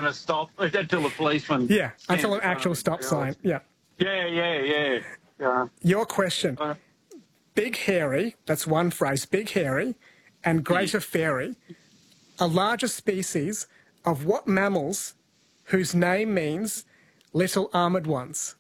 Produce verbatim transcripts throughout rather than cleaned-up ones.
having a stop until the policeman. Yeah, until an actual stop sign. Yeah. Yeah, yeah, yeah. yeah. Your question. Uh, Big hairy, that's one phrase, big hairy, and greater fairy are larger species of what mammals whose name means little armoured ones?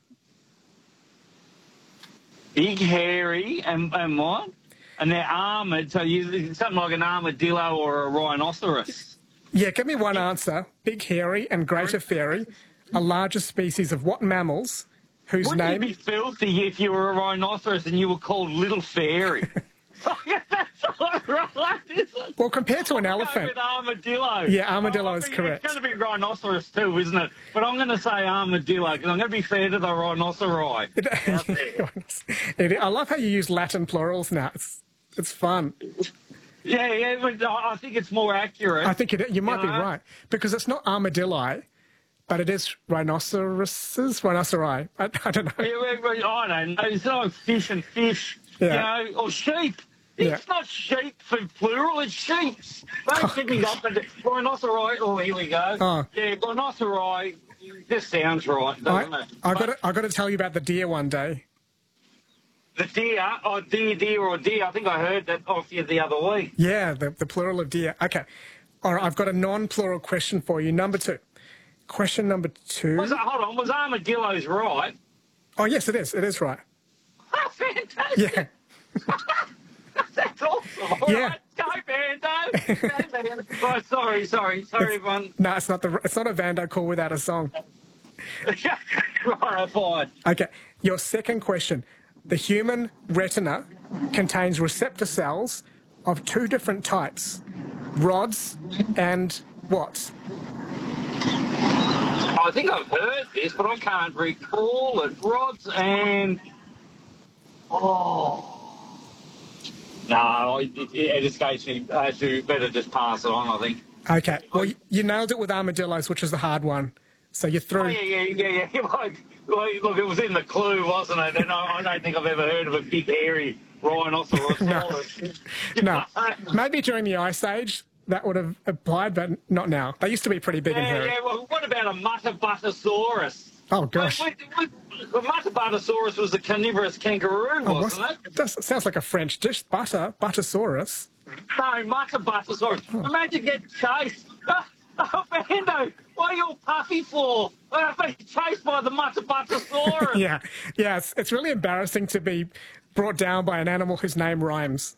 Big, hairy, and, and what? And they're armoured, so you, something like an armadillo or a rhinoceros. Yeah, give me one answer. Big hairy and greater fairy are larger species of what mammals whose Wouldn't name... you be filthy if you were a rhinoceros and you were called Little Fairy? That's not right, is it? Well, compared to an I'll elephant... Go with armadillo. Yeah, armadillo oh, is think, correct. It's going to be rhinoceros too, isn't it? But I'm going to say armadillo because I'm going to be fair to the rhinoceri. It, I love how you use Latin plurals now. It's, it's fun. Yeah, yeah, but I think it's more accurate. I think it, you might you be know? right, because it's not armadilli, but it is rhinoceroses, rhinoceri. I, I don't know. Yeah, well, I don't know. It's not fish and fish, Yeah. you know, or sheep. It's Yeah. not sheep for plural, it's sheeps. Don't pick me up and rhinoceri. Oh, here we go. Oh. Yeah, rhinoceri. This sounds right, doesn't I, it? I got to, I got to tell you about the deer one day. The deer, oh, deer, deer, or deer. I think I heard that off you the other week. Yeah, the, the plural of deer. Okay. All right, I've got a non-plural question for you. Number two. Question number two. Was it, hold on, was armadillos right? Oh, yes, it is. It is right. Oh, fantastic. Yeah. That's awesome. All Yeah. right, go, Bando. Go, Bando. Oh, sorry, sorry, sorry, everyone. No, it's not the. It's not a Vando call without a song. Right, fine. Okay. Your second question. The human retina contains receptor cells of two different types, rods and what? I think I've heard this, but I can't recall it. Rods and... Oh... No, it, it, it escapes me. I should better just pass it on, I think. Okay. Well, you, you nailed it with armadillos, which is the hard one. So you're through. Oh, yeah, yeah, yeah, yeah. Like, like, look, it was in the clue, wasn't it? And I, I don't think I've ever heard of a big, hairy rhinoceros. No. No. Maybe during the Ice Age that would have applied, but not now. They used to be pretty big and Yeah, hairy. yeah. Well, what about a Muttabuttasaurus? Oh, gosh. Wait, wait, wait, the Muttabuttasaurus was a carnivorous kangaroo, Oh, wasn't what's- it? it does, it sounds like a French dish. Butter, Buttersaurus. No, Muttabuttasaurus. Oh. Imagine getting chased. Oh, Bando, what are you all puffy for? I've been chased by the Muttabuttasaurus. Yeah, yeah. It's, it's really embarrassing to be brought down by an animal whose name rhymes.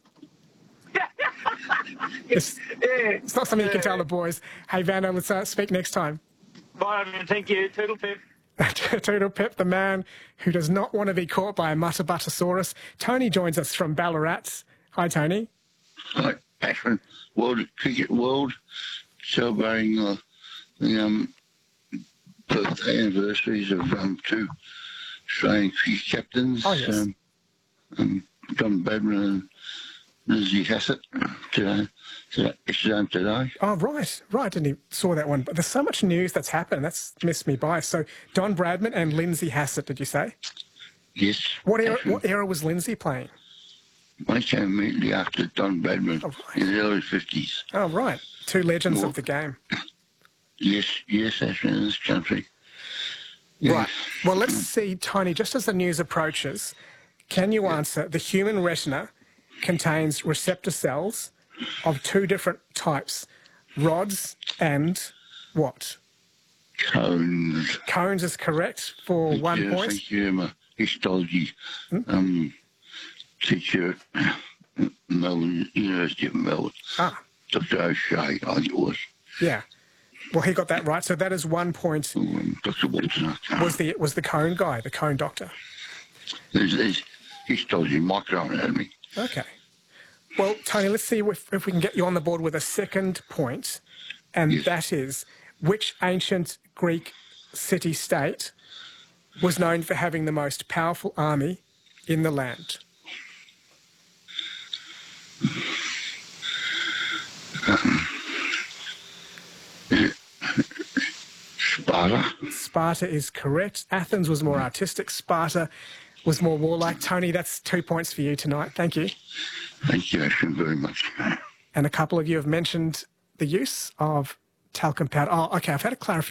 It's, yeah. it's not something you can tell the boys. Hey, Vando, let's uh, speak next time. Bye, man. Thank you. Toodle pip. Toodle Pip, the man who does not want to be caught by a Muttabuttasaurus. Tony joins us from Ballarat. Hi, Tony. Hi, Ashwin. World Cricket World celebrating uh, the um, birthday anniversaries of um, two Australian cricket captains, Oh, yes. um, um, John Bradman and Lindsay Hassett, today. So yesterday today. Oh, right, right. Didn't he saw that one? But there's so much news that's happened. That's missed me by. So Don Bradman and Lindsay Hassett, did you say? Yes. What era, Ashwin. what era was Lindsay playing? I came immediately after Don Bradman Oh, right. in the early fifties. Oh, right. Two legends Well, of the game. Yes, yes, Ashwin, in this country. Yes. Right. Well, let's see, Tony, just as the news approaches, can you answer the human retina contains receptor cells of two different types, rods and what? Cones. Cones is correct for Thank one you, point. Thank you. I'm a histology um, teacher at Melbourne, University of Melbourne. Ah, Doctor O'Shea, I think it was. yeah. Well, he got that right. So that is one point. Um, Doctor Walton. Was the was the cone guy, the cone doctor? There's, there's histology, microanatomy. Okay. Well, Tony, let's see if, if we can get you on the board with a second point, and Yes. that is which ancient Greek city-state was known for having the most powerful army in the land? Sparta. Sparta is correct. Athens was more artistic. Sparta was more warlike. Tony, that's two points for you tonight. Thank you. Thank you, Ashwin, very much. And a couple of you have mentioned the use of talcum powder. Oh, okay, I've had a clarification.